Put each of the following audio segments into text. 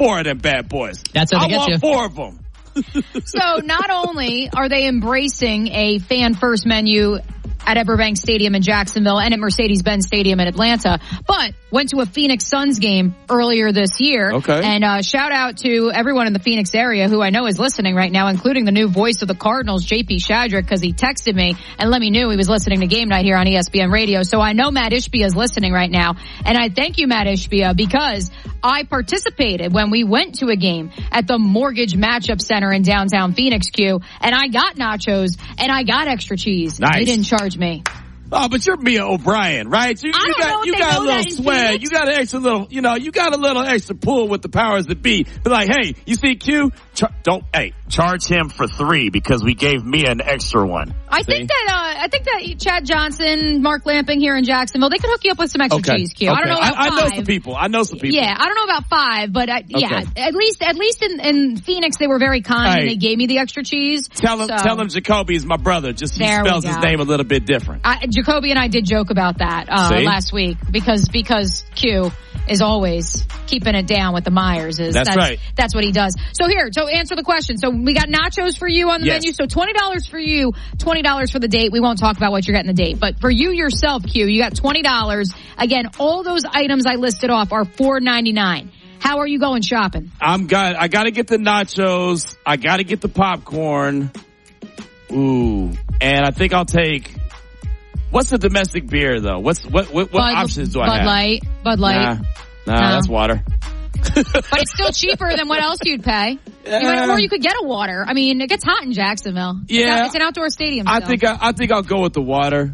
4 of them bad boys. That's how they get you. I want 4 of them. So not only are they embracing a fan-first menu at Everbank Stadium in Jacksonville and at Mercedes-Benz Stadium in Atlanta, but went to a Phoenix Suns game earlier this year. Okay. And shout out to everyone in the Phoenix area who I know is listening right now, including the new voice of the Cardinals, JP Shadrick, because he texted me and let me know he was listening to Game Night here on ESPN Radio. So I know Matt Ishbia is listening right now. And I thank you, Matt Ishbia, because I participated when we went to a game at the Mortgage Matchup Center in downtown Phoenix, Q, and I got nachos and I got extra cheese. Nice. They didn't charge me. Oh, but you're Mia O'Brien, right? You got a little swag. You got an extra little, you got a little extra pull with the powers that be. But like, hey, you see Q? Charge him for 3 because we gave Mia an extra one. I think that Chad Johnson, Mark Lamping here in Jacksonville, they could hook you up with some extra cheese, Q. Okay. I don't know about 5. I know some people. Yeah, I don't know about 5, but yeah, at least in Phoenix they were very kind and they gave me the extra cheese. Tell him Jacoby is my brother. Just he spells his name a little bit different. Jacoby and I did joke about that last week because Q is always keeping it down with the Myers. That's right. That's what he does. So answer the question. So we got nachos for you on the menu. So $20 for you, $20 for the date. We won't talk about what you're getting the date, but for you yourself, Q, you got $20. Again, all those items I listed off are $4.99. How are you going shopping? I got to get the nachos. I got to get the popcorn. Ooh, and I think I'll take. What's the domestic beer though? What options do I have? Bud Light. Nah, that's water. But it's still cheaper than what else you'd pay. Or you could get a water. I mean, it gets hot in Jacksonville. Yeah. It's an outdoor stadium. I think I'll go with the water.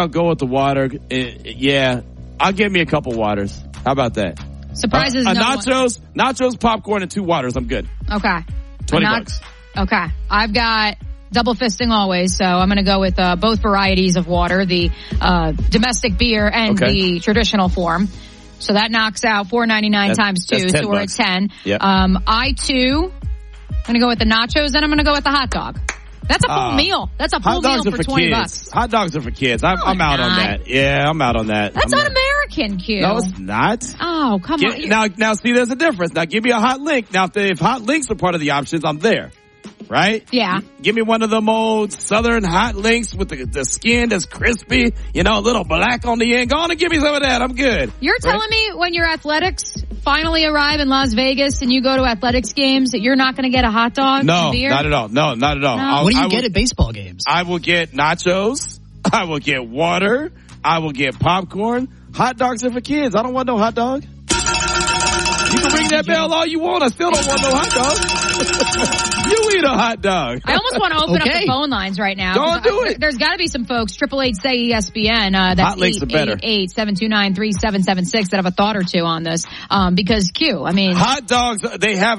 Yeah. I'll get me a couple waters. How about that? Surprises. Nachos, popcorn, and 2 waters. I'm good. Okay. $20. Okay. I've got double fisting always, so I'm going to go with both varieties of water, the domestic beer and the traditional form. So that knocks out $4.99 times 2, so we're at 10. Yep. I too, I'm going to go with the nachos, and I'm going to go with the hot dog. That's a full meal. That's a full meal for $20. Hot dogs are for kids. I'm out on that. Yeah, I'm out on that. That's un-American, Q. No, it's not. Oh, come on. Now, see, there's a difference. Now, give me a hot link. Now, if hot links are part of the options, I'm there. Right? Yeah. Give me one of them old southern hot links with the skin that's crispy, a little black on the end. Go on and give me some of that. I'm good. You're telling me when your athletics finally arrive in Las Vegas and you go to athletics games that you're not going to get a hot dog? No, beer? Not at all. No, not at all. No. What do you get at baseball games? I will get nachos. I will get water. I will get popcorn. Hot dogs are for kids. I don't want no hot dog. You can ring that bell all you want. I still don't want no hot dog. You eat a hot dog. I almost want to open up the phone lines right now. Don't do it. There's got to be some folks, 888-SAY-ESPN, that's 888-729-3776 that have a thought or two on this. Because Q, I mean. Hot dogs, they have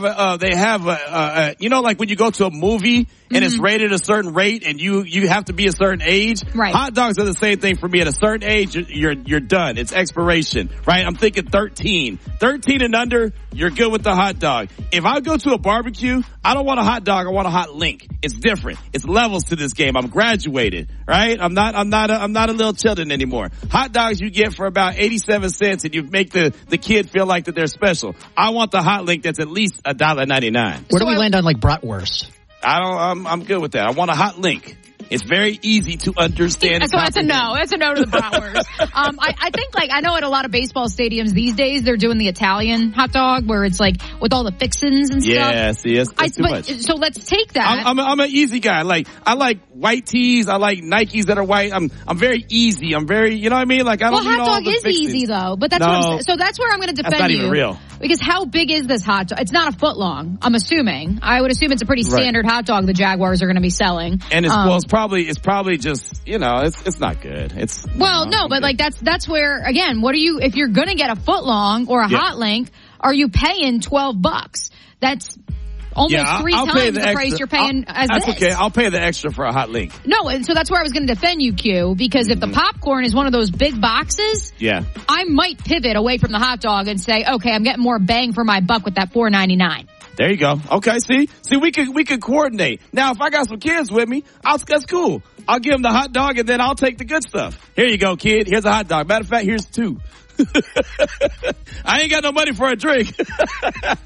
like when you go to a movie and it's rated a certain rate and you have to be a certain age. Right. Hot dogs are the same thing for me. At a certain age, you're done. It's expiration, right? I'm thinking 13. 13 and under, you're good with the hot dog. If I go to a barbecue, I don't want a hot dog. I want a hot link. It's different. It's levels to this game. I'm graduated, right? I'm not a little children anymore. Hot dogs you get for about 87 cents and you make the kid feel like that they're special. I want the hot link that's at least $1.99. Where do we land on like bratwurst? I'm good with that. I want a hot link. It's very easy to understand. So that's a no. That's a no to the bratwurst. I think I know at a lot of baseball stadiums these days they're doing the Italian hot dog where it's like with all the fixins and stuff. Yeah, see, that's too much. So let's take that. I'm an easy guy. I like white tees. I like Nikes that are white. I'm very easy. I'm very, you know what I mean? Like I don't need all the fixins. Well, hot dog is easy though, but that's what I'm saying. So that's where I'm going to defend you. That's not even real. Because how big is this hot dog? It's not a foot long, I'm assuming. I would assume it's a pretty standard hot dog the Jaguars are going to be selling. And it's probably just, it's not good. But that's where, again, if you're going to get a foot long or a hot link, are you paying $12? That's almost 3 times the price you're paying as this. That's okay. I'll pay the extra for a hot link. No, and so that's where I was going to defend you, Q, because if the popcorn is one of those big boxes, I might pivot away from the hot dog and say, okay, I'm getting more bang for my buck with that $4.99. There you go. Okay, see, we could coordinate. Now, if I got some kids with me, that's cool. I'll give them the hot dog and then I'll take the good stuff. Here you go, kid. Here's a hot dog. Matter of fact, here's 2. I ain't got no money for a drink.